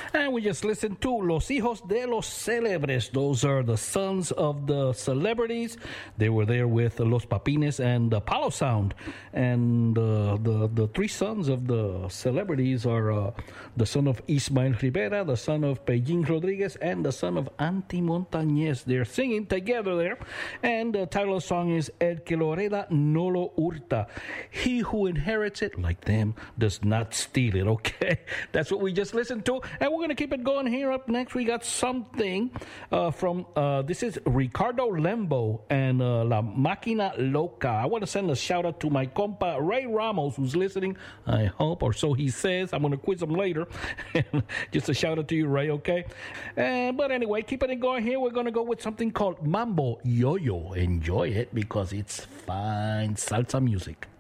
And we just listened to Los Hijos de los Celebres. Those are the sons of the celebrities. They were there with Los Papines and Palo Sound. And the three sons of the celebrities are the son of Ismael Rivera, the son of Pellín Rodriguez, and the son of Anti Montañez. They're singing together there. And the title of the song is El que lo hereda no lo hurta. He who inherits it, like them, does not steal it, okay? That's what we just listened to. And we're going to keep it going here. Up next, we got something from, this is Ricardo Lembo and La Máquina Loca. I want to send a shout out to my compa Ray Ramos, who's listening, I hope, or so he says. I'm going to quiz him later. Just a shout out to you, Ray, okay? But anyway, keeping it going here, we're going to go with something called Mambo Yo-Yo. Enjoy it because it's fine salsa music.